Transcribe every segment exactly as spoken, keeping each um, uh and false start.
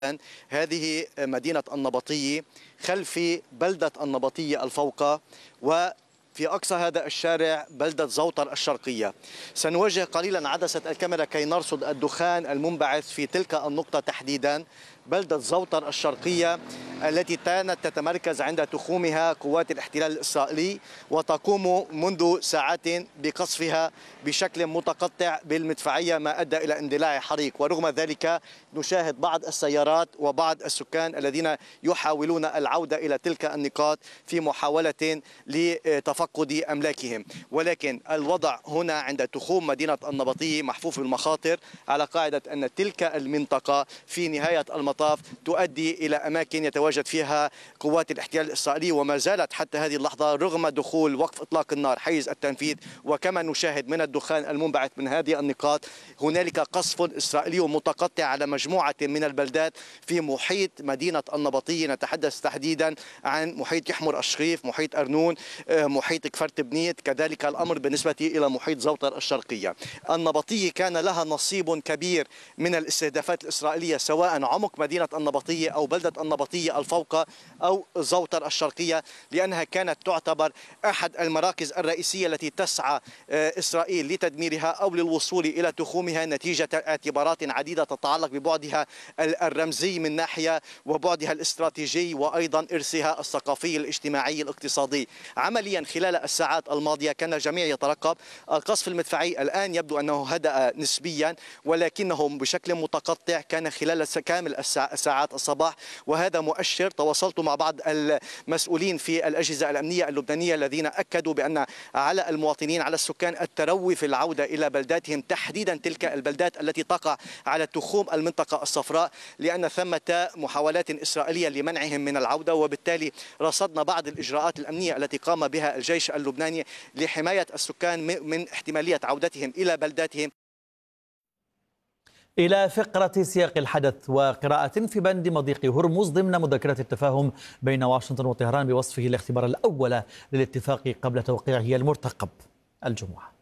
هذه مدينة النبطية خلف بلدة النبطية الفوقة، وفي أقصى هذا الشارع بلدة زوطر الشرقية. سنوجه قليلا عدسة الكاميرا كي نرصد الدخان المنبعث في تلك النقطة تحديدا، بلدة زوطر الشرقية التي كانت تتمركز عند تخومها قوات الاحتلال الإسرائيلي، وتقوم منذ ساعات بقصفها بشكل متقطع بالمدفعية، ما أدى إلى اندلاع حريق. ورغم ذلك نشاهد بعض السيارات وبعض السكان الذين يحاولون العودة إلى تلك النقاط في محاولة لتفقد أملاكهم. ولكن الوضع هنا عند تخوم مدينة النبطية محفوف بالمخاطر، على قاعدة أن تلك المنطقة في نهاية المطاف تؤدي إلى أماكن يتواجد فيها قوات الاحتلال الإسرائيلي، وما زالت حتى هذه اللحظة رغم دخول وقف إطلاق النار حيز التنفيذ وكما نشاهد من الدخان المنبعث من هذه النقاط هنالك قصف إسرائيلي متقطع على مجموعة من البلدات في محيط مدينة النبطية. نتحدث تحديدا عن محيط يحمر الشريف، محيط أرنون، محيط كفرت بنيت، كذلك الأمر بالنسبة إلى محيط زوطر الشرقية. النبطية كان لها نصيب كبير من الاستهدافات الإسرائيلية، سواء عمق مدينة النبطية أو بلدة النبطية الفوقة أو زوطر الشرقية، لأنها كانت تعتبر أحد المراكز الرئيسية التي تسعى إسرائيل لتدميرها أو للوصول إلى تخومها نتيجة اعتبارات عديدة تتعلق ببعدها الرمزي من ناحية وبعدها الاستراتيجي وأيضا إرثها الثقافي الاجتماعي الاقتصادي. عمليا خلال الساعات الماضية كان الجميع يترقب القصف المدفعي، الآن يبدو أنه هدأ نسبيا ولكنه بشكل متقطع كان خلال كامل ساعات الصباح، وهذا مؤشر. تواصلت مع بعض المسؤولين في الأجهزة الأمنية اللبنانية الذين أكدوا بأن على المواطنين على السكان التروي في العودة إلى بلداتهم، تحديدا تلك البلدات التي تقع على تخوم المنطقة الصفراء، لأن ثمة محاولات إسرائيلية لمنعهم من العودة. وبالتالي رصدنا بعض الإجراءات الأمنية التي قام بها الجيش اللبناني لحماية السكان من احتمالية عودتهم إلى بلداتهم. إلى فقرة سياق الحدث وقراءة في بند مضيق هرمز ضمن مذكرة التفاهم بين واشنطن وطهران بوصفه الاختبار الأول للاتفاق قبل توقيعه المرتقب الجمعة.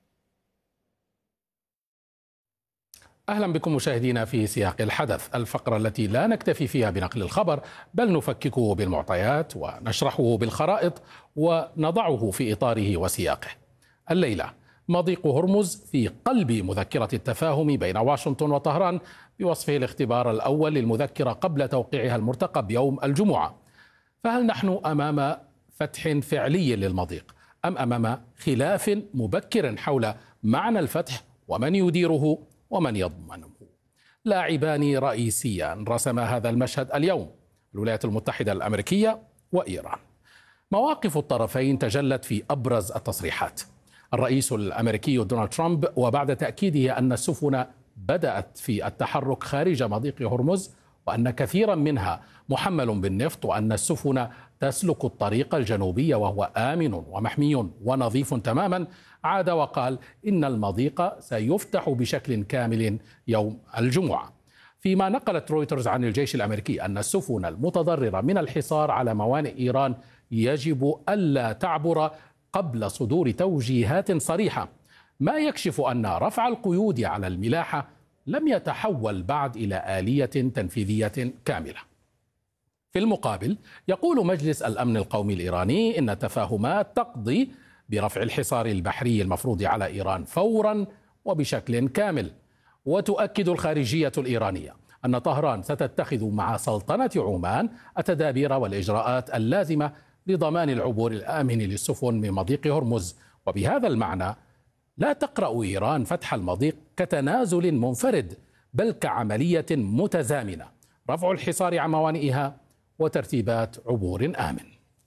أهلا بكم مشاهدينا في سياق الحدث، الفقرة التي لا نكتفي فيها بنقل الخبر بل نفككه بالمعطيات ونشرحه بالخرائط ونضعه في إطاره وسياقه. الليلة مضيق هرمز في قلب مذكرة التفاهم بين واشنطن وطهران بوصفه الاختبار الأول للمذكرة قبل توقيعها المرتقب يوم الجمعة. فهل نحن أمام فتح فعلي للمضيق أم أمام خلاف مبكر حول معنى الفتح ومن يديره ومن يضمنه؟ لاعبان رئيسيان رسما هذا المشهد اليوم، الولايات المتحدة الأمريكية وإيران. مواقف الطرفين تجلت في أبرز التصريحات. الرئيس الأمريكي دونالد ترامب وبعد تأكيده أن السفن بدأت في التحرك خارج مضيق هرمز وأن كثيرا منها محمل بالنفط وأن السفن تسلك الطريق الجنوبي وهو آمن ومحمي ونظيف تماما، عاد وقال إن المضيق سيفتح بشكل كامل يوم الجمعة. فيما نقلت رويترز عن الجيش الأمريكي أن السفن المتضررة من الحصار على موانئ إيران يجب ألا تعبر قبل صدور توجيهات صريحة، ما يكشف أن رفع القيود على الملاحة لم يتحول بعد إلى آلية تنفيذية كاملة. في المقابل يقول مجلس الأمن القومي الإيراني إن التفاهمات تقضي برفع الحصار البحري المفروض على إيران فورا وبشكل كامل. وتؤكد الخارجية الإيرانية أن طهران ستتخذ مع سلطنة عمان التدابير والإجراءات اللازمة لضمان العبور الآمن للسفن من مضيق هرمز. وبهذا المعنى لا تقرأ إيران فتح المضيق كتنازل منفرد بل كعملية متزامنة، رفع الحصار عن موانئها وترتيبات عبور آمن.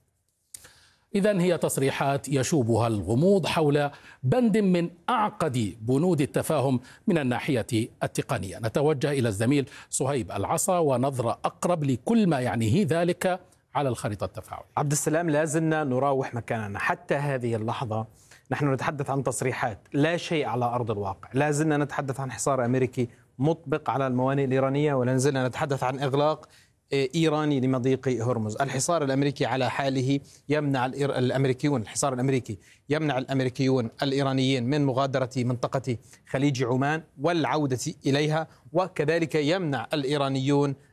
إذن هي تصريحات يشوبها الغموض حول بند من أعقد بنود التفاهم من الناحية التقنية. نتوجه إلى الزميل صهيب العصا ونظرة أقرب لكل ما يعنيه ذلك على الخريطة التفاعلية. عبد السلام، لازلنا نراوح مكاننا حتى هذه اللحظة. نحن نتحدث عن تصريحات، لا شيء على أرض الواقع. لازلنا نتحدث عن حصار أمريكي مطبق على الموانئ الإيرانية، ولا زلنا نتحدث عن إغلاق إيراني لمضيق هرمز. الحصار الأمريكي على حاله يمنع الأمريكيون الحصار الأمريكي يمنع الأمريكيون الإيرانيين من مغادرة منطقة خليج عمان والعودة إليها، وكذلك يمنع الإيرانيون